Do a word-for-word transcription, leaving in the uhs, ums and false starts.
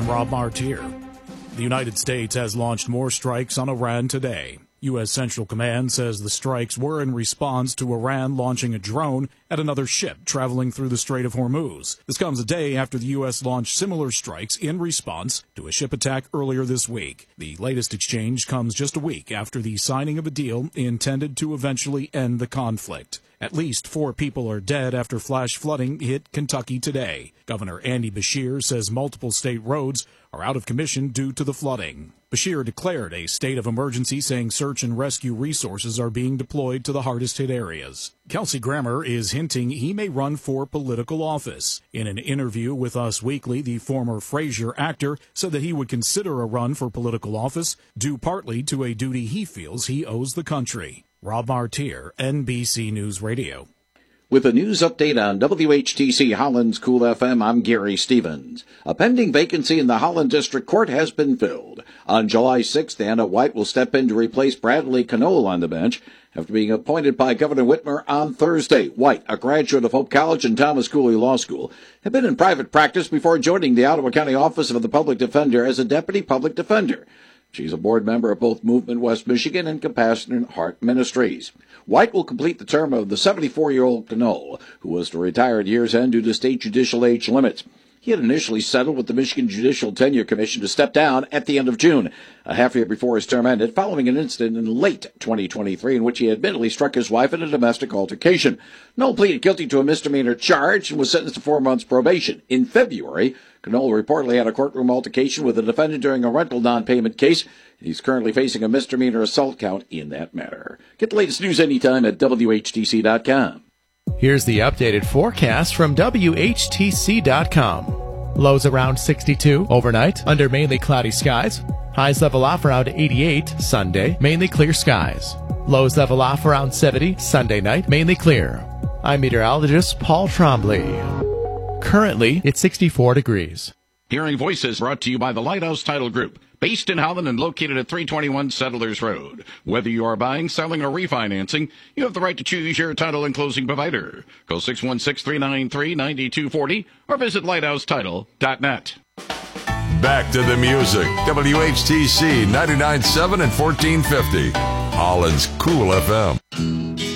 I'm Rob Martier. The United States has launched more strikes on Iran today. U S. Central Command says the strikes were in response to Iran launching a drone at another ship traveling through the Strait of Hormuz. This comes a day after the U S launched similar strikes in response to a ship attack earlier this week. The latest exchange comes just a week after the signing of a deal intended to eventually end the conflict. At least four people are dead after flash flooding hit Kentucky today. Governor Andy Beshear says multiple state roads are out of commission due to the flooding. Beshear declared a state of emergency, saying search and rescue resources are being deployed to the hardest-hit areas. Kelsey Grammer is hinting he may run for political office. In an interview with Us Weekly, the former Frasier actor said that he would consider a run for political office, due partly to a duty he feels he owes the country. Rob Martier, N B C News Radio. With a news update on W H T C Holland's Cool F M, I'm Gary Stevens. A pending vacancy in the Holland District Court has been filled. On July sixth, Anna White will step in to replace Bradley Knoll on the bench after being appointed by Governor Whitmer on Thursday. White, a graduate of Hope College and Thomas Cooley Law School, had been in private practice before joining the Ottawa County Office of the Public Defender as a deputy public defender. She's a board member of both Movement West Michigan and Compassionate Heart Ministries. White will complete the term of the seventy-four-year-old Knoll, who was to retire at year's end due to state judicial age limits. He had initially settled with the Michigan Judicial Tenure Commission to step down at the end of June, a half year before his term ended, following an incident in late twenty twenty-three in which he admittedly struck his wife in a domestic altercation. Knoll pleaded guilty to a misdemeanor charge and was sentenced to four months probation. In February, Knoll reportedly had a courtroom altercation with a defendant during a rental non-payment case. He's currently facing a misdemeanor assault count in that matter. Get the latest news anytime at W H T C dot com. Here's the updated forecast from W H T C dot com. Lows around sixty-two overnight under mainly cloudy skies. Highs level off around eighty-eight Sunday, mainly clear skies. Lows level off around seventy Sunday night, mainly clear. I'm meteorologist Paul Trombley. Currently, it's sixty-four degrees. Hearing Voices brought to you by the Lighthouse Title Group, based in Holland and located at three twenty-one Settlers Road. Whether you are buying, selling, or refinancing, you have the right to choose your title and closing provider. Call six one six, three nine three, nine two four zero or visit lighthouse title dot net. Back to the music. W H T C ninety-nine point seven and fourteen fifty. Holland's Cool F M.